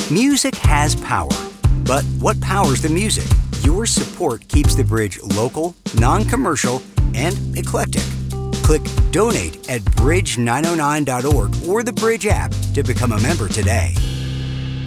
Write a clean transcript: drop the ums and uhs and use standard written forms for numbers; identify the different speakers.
Speaker 1: Music has power, but what powers the music? Your support keeps the Bridge local, non-commercial, and eclectic. Click Donate at bridge909.org or the Bridge app to become a member today.